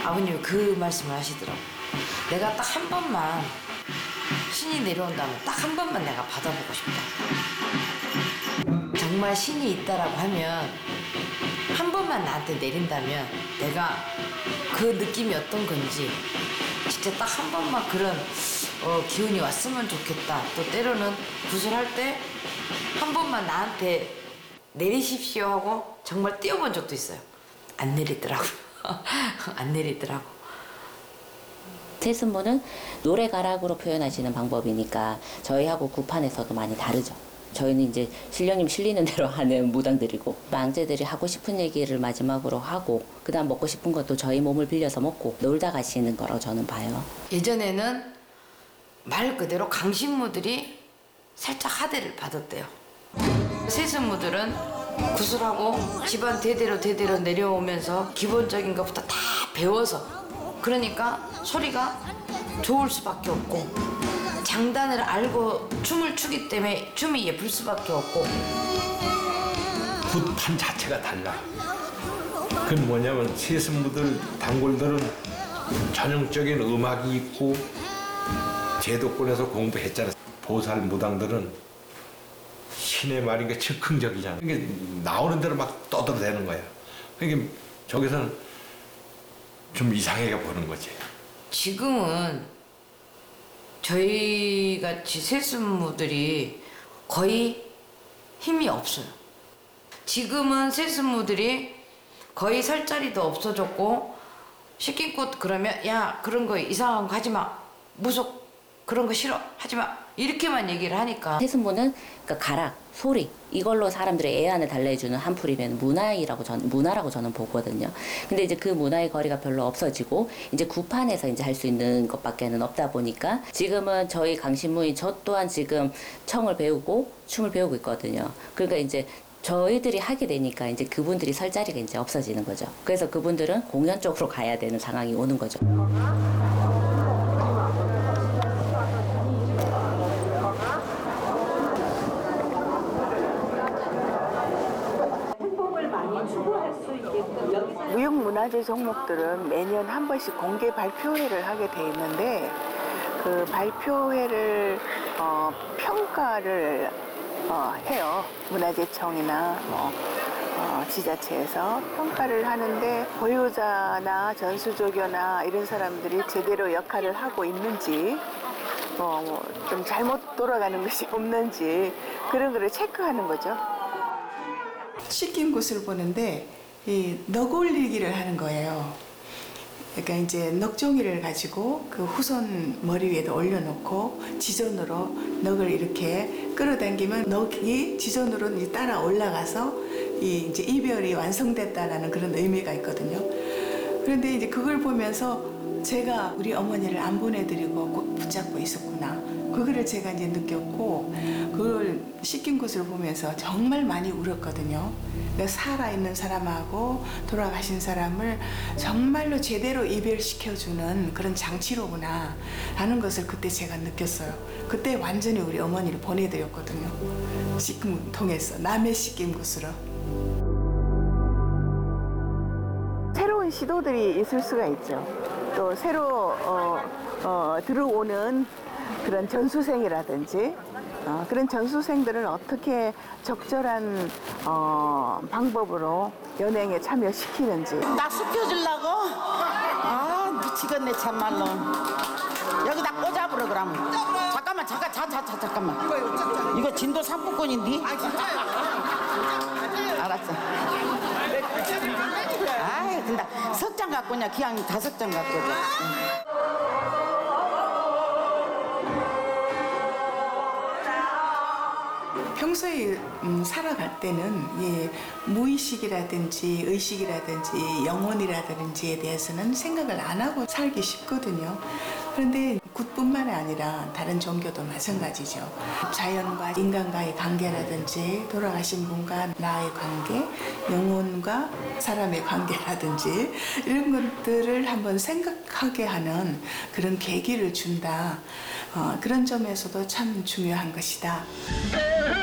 아버님이 그 말씀을 하시더라고. 내가 딱 한 번만 신이 내려온다면 딱 한 번만 내가 받아보고 싶다. 정말 신이 있다라고 하면 한 번만 나한테 내린다면 내가 그 느낌이 어떤 건지 진짜 딱 한 번만 그런 기운이 왔으면 좋겠다. 또 때로는 구슬할 때 한 번만 나한테 내리십시오 하고 정말 띄워본 적도 있어요. 안 내리더라고. 안 내리더라고. 세순무는 노래가락으로 표현하시는 방법이니까 저희하고 구판에서도 많이 다르죠. 저희는 이제 신령님 실리는 대로 하는 무당들이고 망제들이 하고 싶은 얘기를 마지막으로 하고 그 다음 먹고 싶은 것도 저희 몸을 빌려서 먹고 놀다 가시는 거라고 저는 봐요. 예전에는 말 그대로 강신무들이 살짝 하대를 받았대요. 세순무들은 구슬하고 집안 대대로 내려오면서 기본적인 것부터 다 배워서 그러니까 소리가 좋을 수밖에 없고 장단을 알고 춤을 추기 때문에 춤이 예쁠 수밖에 없고 굿판 자체가 달라. 그건 뭐냐면 세순무들, 단골들은 전형적인 음악이 있고 제도권에서 공부했잖아. 보살 무당들은 신의 말인 게 즉흥적이잖아. 이게 나오는 대로 막 떠들어대는 거야. 그러니까 저기서는 좀 이상하게 보는 거지. 지금은 저희 같이 세순무들이 거의 힘이 없어요. 지금은 세순무들이 거의 설 자리도 없어졌고 시킨 꽃 그러면 야 그런 거 이상한 거 하지 마. 무속 그런 거 싫어 하지 마. 이렇게만 얘기를 하니까 세순무는 그러니까 가락, 소리 이걸로 사람들의 애안을 달래주는 한풀이면 문화라고 저는 보거든요. 근데 이제 그 문화의 거리가 별로 없어지고 이제 구판에서 이제 할 수 있는 것밖에는 없다 보니까 지금은 저희 강신무인 저 또한 지금 청을 배우고 춤을 배우고 있거든요. 그러니까 이제 저희들이 하게 되니까 이제 그분들이 설 자리가 이제 없어지는 거죠. 그래서 그분들은 공연 쪽으로 가야 되는 상황이 오는 거죠. 무형문화재 종목들은 매년 한 번씩 공개 발표회를 하게 돼 있는데 그 발표회를 평가를 해요. 문화재청이나 지자체에서 평가를 하는데 보유자나 전수조교나 이런 사람들이 제대로 역할을 하고 있는지 좀 잘못 돌아가는 것이 없는지 그런 거를 체크하는 거죠. 씻긴 곳을 보는데 이 넋올리기를 하는 거예요. 그러니까 이제 넋종이를 가지고 그 후손 머리 위에다 올려놓고 지존으로 넋을 이렇게 끌어당기면 넋이 지존으로 따라 올라가서 이제 이별이 완성됐다라는 그런 의미가 있거든요. 그런데 이제 그걸 보면서 제가 우리 어머니를 안 보내드리고 꼭 붙잡고 있었구나. 그거를 제가 이제 느꼈고 그걸 씻긴 곳을 보면서 정말 많이 울었거든요. 살아있는 사람하고 돌아가신 사람을 정말로 제대로 이별시켜주는 그런 장치로구나 라는 것을 그때 제가 느꼈어요. 그때 완전히 우리 어머니를 보내드렸거든요. 씻김 통해서 남의 씻김 곳으로. 새로운 시도들이 있을 수가 있죠. 또 새로 들어오는 그런 전수생이라든지 그런 전수생들을 어떻게 적절한 방법으로 연행에 참여시키는지. 나 숙여주려고? 아 미치겠네 참말로. 여기다 꽂아버려 그러면. 잠깐만 잠깐만. 이거 진도 상품권인데? 아 진짜요? 알았어. 아이 근데 석장 갖고냐 기왕 5장 갖고. 평소에 살아갈 때는 무의식이라든지 의식이라든지 영혼이라든지에 대해서는 생각을 안 하고 살기 쉽거든요. 그런데 굿뿐만 아니라 다른 종교도 마찬가지죠. 자연과 인간과의 관계라든지 돌아가신 분과 나의 관계, 영혼과 사람의 관계라든지 이런 것들을 한번 생각하게 하는 그런 계기를 준다. 그런 점에서도 참 중요한 것이다.